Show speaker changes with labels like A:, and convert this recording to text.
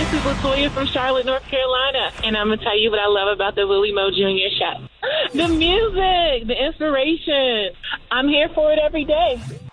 A: This is Latoya from Charlotte, North Carolina, and I'm going to tell you what I love about the Willie Mo Jr. show. The music, the inspiration. I'm here for it every day.